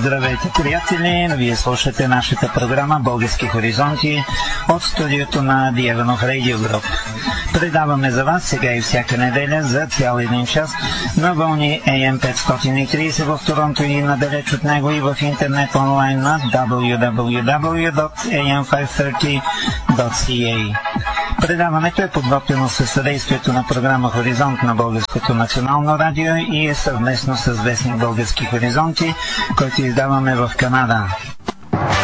Здравейте, приятели! Вие слушате нашата програма Български хоризонти от студиото на Диеванов Radio Group. Предаваме за вас сега и всяка неделя за цял един час на вълни AM 530 в Торонто и надалеч от него и в интернет онлайн на www.am530.ca. Предаването е подготвено със съдействието на програма Хоризонт на Българското национално радио и е съвместно с вестник Български хоризонти, който издаваме в Канада.